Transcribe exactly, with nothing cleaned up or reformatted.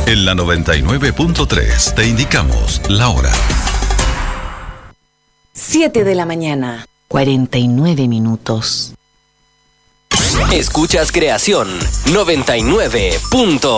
En la noventa y nueve punto tres te indicamos la hora. siete de la mañana, cuarenta y nueve minutos. Escuchas Creación noventa y nueve.